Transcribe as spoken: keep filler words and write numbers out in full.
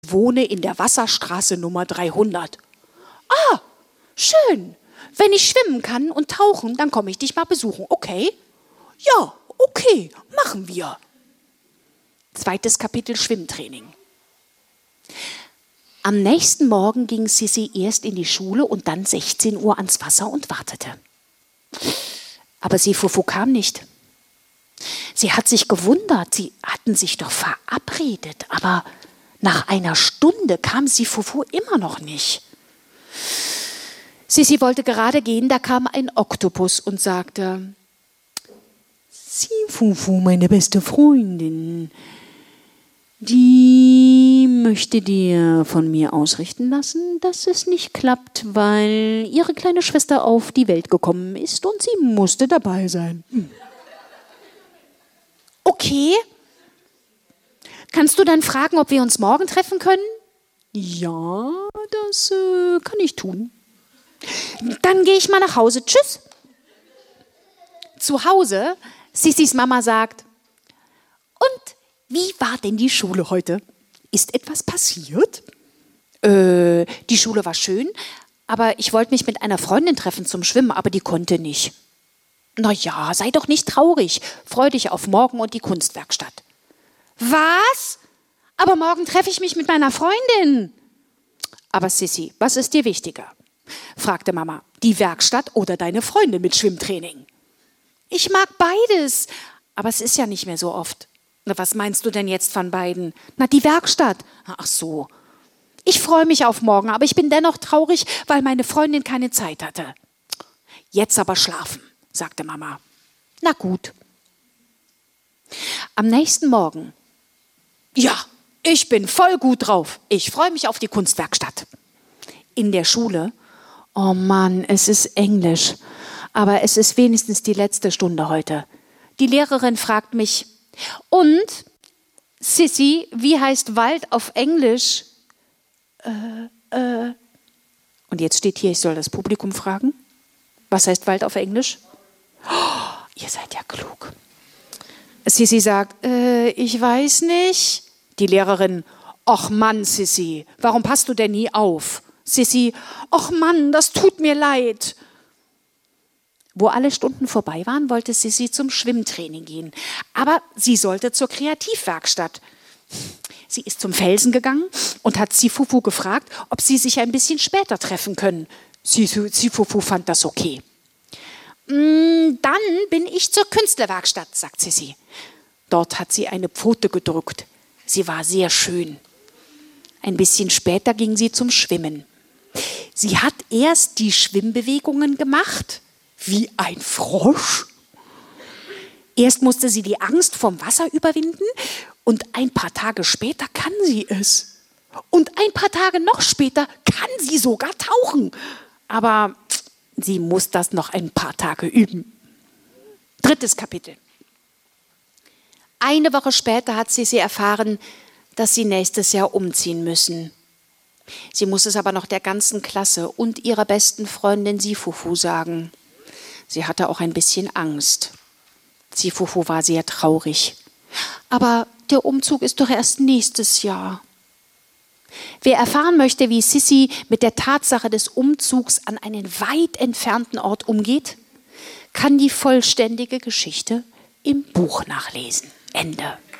wohne in der Wasserstraße Nummer dreihundert. Ah, schön. Wenn ich schwimmen kann und tauchen, dann komme ich dich mal besuchen. Okay? Ja, okay, machen wir. Zweites Kapitel Schwimmtraining. Am nächsten Morgen ging Sissi erst in die Schule und dann sechzehn Uhr ans Wasser und wartete. Aber Sifufu kam nicht. Sie hat sich gewundert, sie hatten sich doch verabredet, aber nach einer Stunde kam Sifufu immer noch nicht. Sissi wollte gerade gehen, da kam ein Oktopus und sagte: Sifufu, meine beste Freundin, die möchte dir von mir ausrichten lassen, dass es nicht klappt, weil ihre kleine Schwester auf die Welt gekommen ist und sie musste dabei sein. Hm. Okay. Kannst du dann fragen, ob wir uns morgen treffen können? Ja, das äh, kann ich tun. Dann gehe ich mal nach Hause. Tschüss. Zu Hause, Sissis Mama sagt: Und wie war denn die Schule heute? Ist etwas passiert? Äh, die Schule war schön, aber ich wollte mich mit einer Freundin treffen zum Schwimmen, aber die konnte nicht. Na ja, sei doch nicht traurig. Freu dich auf morgen und die Kunstwerkstatt. Was? Aber morgen treffe ich mich mit meiner Freundin. Aber Sissi, was ist dir wichtiger? Fragte Mama. Die Werkstatt oder deine Freundin mit Schwimmtraining? Ich mag beides, aber es ist ja nicht mehr so oft. Na, was meinst du denn jetzt von beiden? Na, die Werkstatt. Ach so. Ich freue mich auf morgen, aber ich bin dennoch traurig, weil meine Freundin keine Zeit hatte. Jetzt aber schlafen, sagte Mama. Na gut. Am nächsten Morgen. Ja, ich bin voll gut drauf. Ich freue mich auf die Kunstwerkstatt. In der Schule. Oh Mann, es ist Englisch. Aber es ist wenigstens die letzte Stunde heute. Die Lehrerin fragt mich: Und, Sissi, wie heißt Wald auf Englisch? Äh, äh. Und jetzt steht hier, ich soll das Publikum fragen. Was heißt Wald auf Englisch? Oh, ihr seid ja klug. Sissi sagt: äh, ich weiß nicht. Die Lehrerin: Och Mann, Sissi, warum passt du denn nie auf? Sissi: Och Mann, das tut mir leid. Wo alle Stunden vorbei waren, wollte Sissi zum Schwimmtraining gehen. Aber sie sollte zur Kreativwerkstatt. Sie ist zum Felsen gegangen und hat Sifufu gefragt, ob sie sich ein bisschen später treffen können. Sifufu fand das okay. Dann bin ich zur Künstlerwerkstatt, sagt Sissi. Dort hat sie eine Pfote gedrückt. Sie war sehr schön. Ein bisschen später ging sie zum Schwimmen. Sie hat erst die Schwimmbewegungen gemacht, wie ein Frosch. Erst musste sie die Angst vom Wasser überwinden und ein paar Tage später kann sie es. Und ein paar Tage noch später kann sie sogar tauchen. Aber sie muss das noch ein paar Tage üben. Drittes Kapitel. Eine Woche später hat Sissi erfahren, dass sie nächstes Jahr umziehen müssen. Sie muss es aber noch der ganzen Klasse und ihrer besten Freundin Sifufu sagen. Sie hatte auch ein bisschen Angst. Sifufu war sehr traurig. Aber der Umzug ist doch erst nächstes Jahr. Wer erfahren möchte, wie Sissi mit der Tatsache des Umzugs an einen weit entfernten Ort umgeht, kann die vollständige Geschichte im Buch nachlesen. Ende.